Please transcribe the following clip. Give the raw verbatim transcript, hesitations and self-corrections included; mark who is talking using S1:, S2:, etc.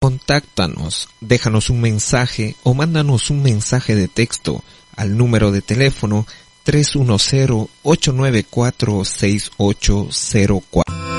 S1: Contáctanos, déjanos un mensaje o mándanos un mensaje de texto al número de teléfono tres uno cero, ocho nueve cuatro, seis ocho cero cuatro.